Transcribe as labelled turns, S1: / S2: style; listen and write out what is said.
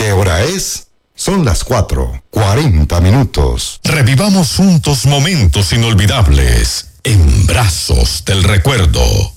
S1: ¿Qué hora es? Son las 4:40.
S2: Revivamos juntos momentos inolvidables en Brazos del Recuerdo.